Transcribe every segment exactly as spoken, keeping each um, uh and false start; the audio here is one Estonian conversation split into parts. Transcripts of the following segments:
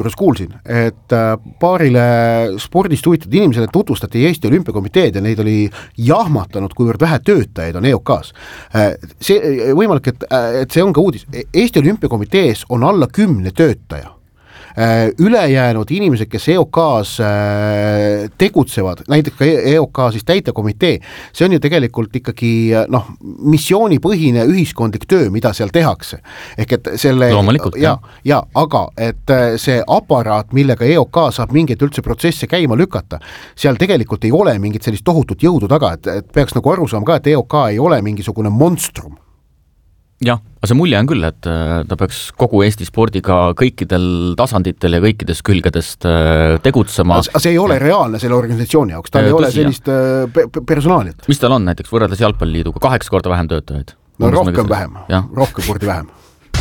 kuulsin, et paarile spordist huvitatud inimesele tutvustati Eesti Olümpiakomiteed ja neid oli jahmatanud, kuivõrd vähe töötajaid on E O K-s. See võimalik, et, et see on ka uudis. Eesti Olümpiakomitees on alla kümne töötaja. Ülejäänud inimesed, kes E O K-s tegutsevad, näiteks ka E O K siis täitekomitee, see on ju tegelikult ikkagi noh, missioonipõhine ühiskondlik töö, mida seal tehakse. Ehk et selle, ja, ja, aga et see aparaat, millega E O K saab mingeid üldse protsesse käima lükata, seal tegelikult ei ole mingit sellist tohutut jõudu taga, et, et peaks nagu aru saama ka, et E O K ei ole mingisugune monstrum. Jah, aga see mulje on küll, et ta peaks kogu Eesti spordiga kõikidel tasanditel ja kõikidest külgedest tegutsema. Aga see ei ole reaalne selle organisatsiooni jaoks, tal ei ole sellist personaalit. Mis tal on näiteks võrreldes jalgpalliliiduga? Kaheks korda vähem töötajaid? No rohkem vähem, rohkem kordi vähem.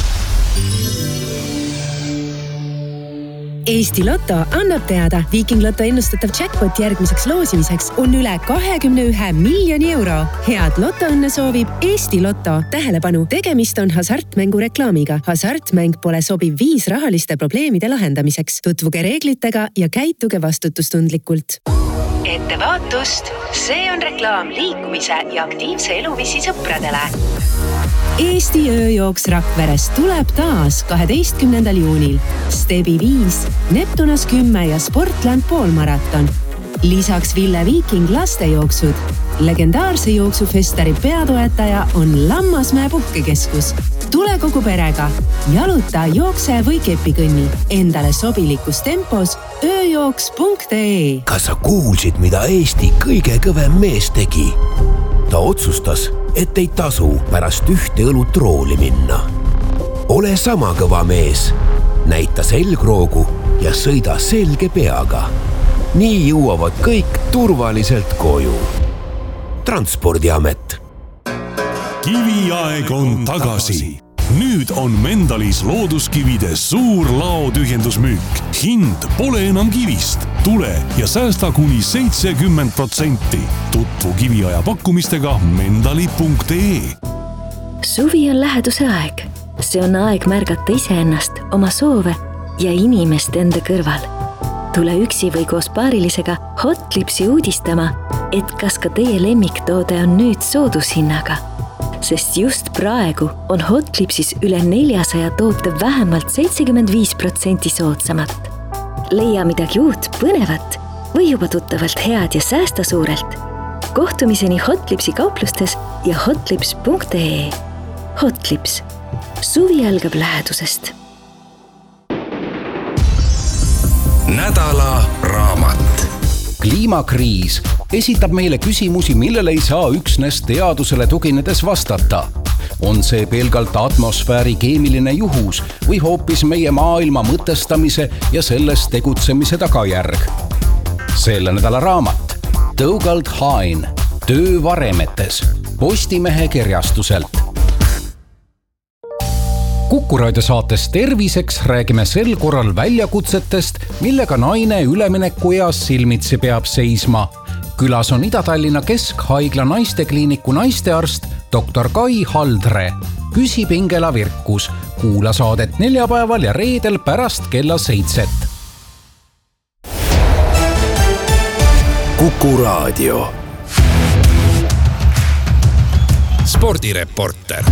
Eesti Lotto annab teada, Viiking Lotto ennustatav jackpot järgmiseks loosimiseks on üle kahekümne ühe miljoni euro. Head Lotto-õnne soovib Eesti Lotto. Tähelepanu, tegemist on hasartmängu reklaamiga. Hasartmäng pole sobiv viis rahaliste probleemide lahendamiseks. Tutvuge reeglitega ja käituge vastutustundlikult. Ettevaatust, see on reklaam liikumise ja aktiivse eluviisi sõpradele. Eesti ööjooks Rakveres tuleb taas kaheteistkümnendal juunil. Stebi viis, Neptunas kümme ja Sportland poolmaraton. Lisaks Ville Viiking lastejooksud. Legendaarse jooksufestari peatoetaja on Lammasmäe puhkekeskus. Tule kogu perega. Jaluta, jookse või kepikõnni. Endale sobilikus tempos ööjooks punkt ee. Kas sa kuulsid, mida Eesti kõige kõvem mees tegi? Ta otsustas, et ei tasu pärast ühte õlut rooli minna. Ole sama kõva mees. Näita selgroogu ja sõida selge peaga. Nii jõuavad kõik turvaliselt koju. Transpordiamet. Kiviaeg on tagasi. Nüüd on Mendalis looduskivide suur laotühjendusmüük. Hind pole enam kivist. Tule ja säästa kuni seitsekümmend protsenti. Tutvu kiviaja pakkumistega mendali punkt ee. Suvi on läheduse aeg. See on aeg märgata iseennast, oma soove ja inimest enda kõrval. Tule üksi või koos paarilisega Hotlipsi uudistama, et kas ka teie lemmiktoode on nüüd soodushinnaga. Sest just praegu on Hotlipsis üle neljasaja toote vähemalt seitsekümmend viis protsenti soodsamat. Leia midagi uut, põnevat või juba tuttavalt head ja säästa suurelt. Kohtumiseni Hotlipsi kauplustes ja hotlips punkt ee. Hotlips. Suvi algab lähedusest. Nädala raamat. Kliimakriis esitab meile küsimusi, millele ei saa üksnes teadusele tuginedes vastata. On see pelgalt atmosfääri keemiline juhus või hoopis meie maailma mõtestamise ja selles tegutsemise tagajärg? Selle nädala raamat Dougald Hine, Töö varemetes, Postimehe kirjastuselt. Kukuraadio saates Terviseks räägime sel korral väljakutsetest, millega naine üleminekueas silmitsi peab seisma. Külas on Ida-Tallinna Keskhaigla naistekliiniku naistearst doktor Kai Haldre. Küsib Ingela Virkus. Kuula saadet neljapäeval ja reedel pärast kella seitset. Kukuraadio. Spordireporter.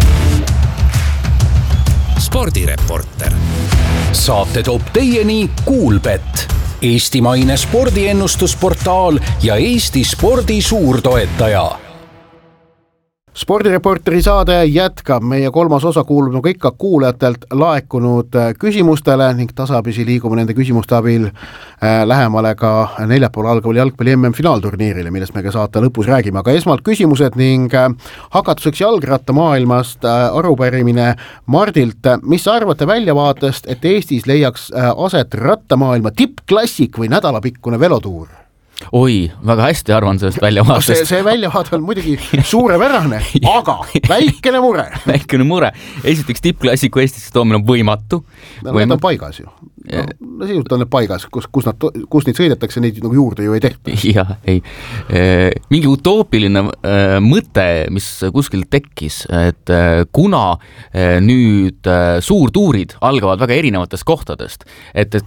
Spordireporter. Saate toob teieni Kuulbet, eestimaine spordiennustusportaal ja Eesti spordi suurtoetaja. Spordireporteri saade jätkab. Meie kolmas osa kuulub nagu ikka kuulajatelt laekunud küsimustele ning tasapisi liigume nende küsimuste abil lähemale ka neljapool algaval jalgpalli M M finaalturniirile, millest me ka saate lõpus räägime. Aga esmalt küsimused ning hakatuseks jalgratta maailmast arupärimine Mardilt. Mis sa arvate väljavaatest, et Eestis leiaks aset rattamaailma tippklassik või nädalapikkune velotuur? Oi, väga hästi arvan sellest väljavaatest. See, see väljavaat on muidugi suurepärane, aga väikene mure. Väikene mure. Esiteks tippklassiku Eestisse toomine on võimatu. No, Võim... Need on paigas ju. no sisult on need paigas, kus, kus, nad, kus neid sõidetakse, neid nagu juurde ju ei tehta. Jah, ei. Mingi utoopiline mõte, mis kuskil tekkis, et kuna nüüd suurtuurid algavad väga erinevatest kohtadest, et, et